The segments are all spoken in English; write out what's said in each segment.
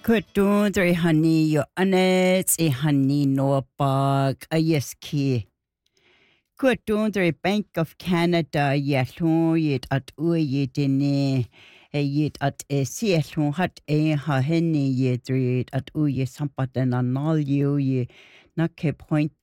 Kutundri hani yo anets e hani no bag a yeski. Kutundri Bank of Canada yelun yit at uyit dine yit at sielun hat ha henni yidrit at uye sampaten anal ye nake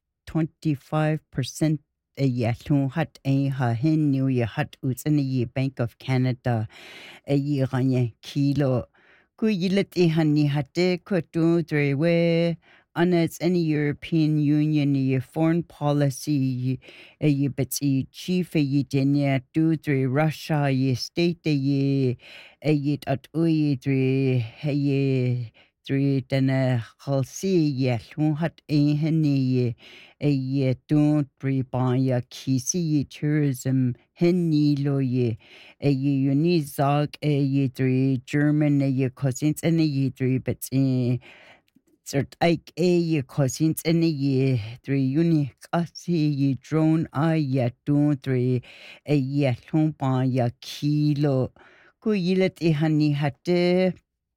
0.25% yelun hat ha henni ye hat utsini Bank of Canada ye ganye kilo. Kuyilet ihani hate kutu drewe anets any European Union ye foreign policy ye betsi chief ye denya do dre Russia ye state ye at uye dre ye dre dana halsi ye hat henni ye don't dre ba ya kisi ye tourism henni lo ye uni zog ye dre German ye cousins and ye dre but cert ike ye cousins and ye dre uni kasi ye drone ye don't dre ye lumpa ya kilo ku yilet ihani hatte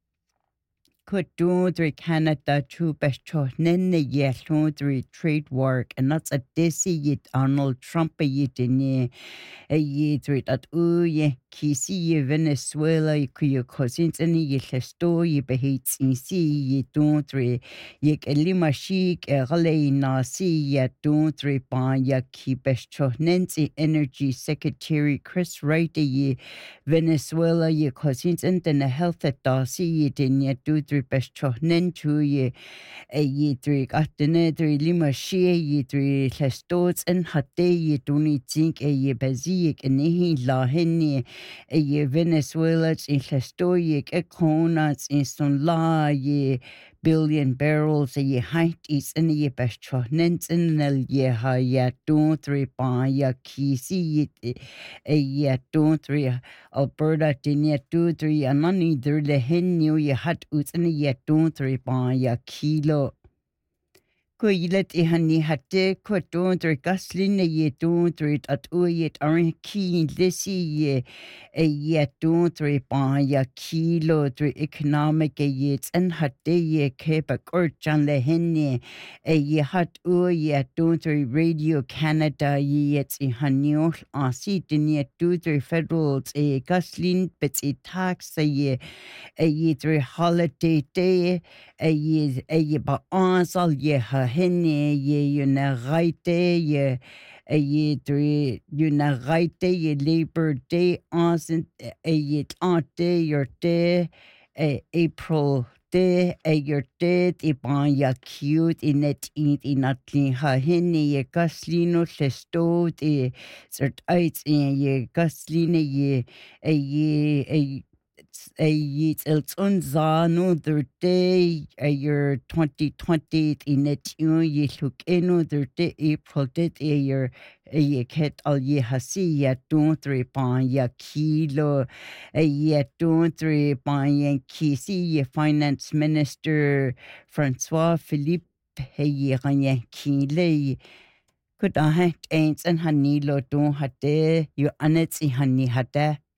Kudundri Canada true best cho nenne yelundri trade work and that's a desi yit Donald Trump yit in ye trit at ye kisi ye Venezuela ye cousins and ye lesto ye behits in see ye don't ye elima chic rale na see ye don't pa ya kibesho Nancy Energy Secretary Chris Wright ye Venezuela ye cousins and the health at see ye din ye do besho nenchu ye ye atene lima shie ye lestots and hate ye duni think ye bazik and la henni ye Venezuela in lesto ye econas in son la ye billion barrels ye height is in ye besho nens in ye ha ya don't pa ya kisi ye don't Alberta dinya do anani der henni ye hat ut in ye don't pa ya kilo Kuilet ihani hatte kwadondre gaslina ye dondre at uyet arin keen lisi ye dondre ba ya kilo dre economic yet and hatte ye kebak urchan le henne ye hat uye dondre Radio Canada yet ihaniol asi dinya dondre federals gaslin bits tax ye dre holiday day ye ba ansal ye ha henne ye unite ye dre unite ye Labor Day ansal ye ante your day April day your day ba ya cute in it in atli ha henne ye gaslino lesto cert ait ye gasline ye it's unzano their day year 2020 in it ye look their day April did year ye ket al ye hasi ya don't pan ya kilo ye don't pan ya kisi ye finance minister Francois Philippe ye ganye kile could I ain't and hanilo don't hade you anets I hani hade